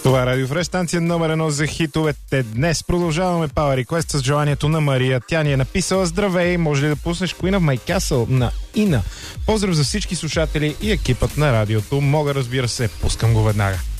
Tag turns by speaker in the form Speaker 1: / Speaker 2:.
Speaker 1: Това е Радио Фреш, станция номер 1 за хитовете. Днес продължаваме Power Request с желанието на Мария. Тя ни е написала: здравей, може ли да пуснеш Queen of My Castle на Ина? Поздрав за всички слушатели и екипът на радиото. Мога, разбира се, пускам го веднага.